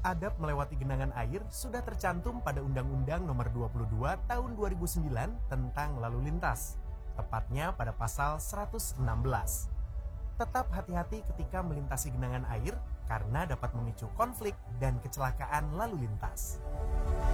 Adab melewati genangan air sudah tercantum pada Undang-Undang Nomor 22 Tahun 2009 tentang lalu lintas, tepatnya pada pasal 116. Tetap hati-hati ketika melintasi genangan air karena dapat memicu konflik dan kecelakaan lalu lintas.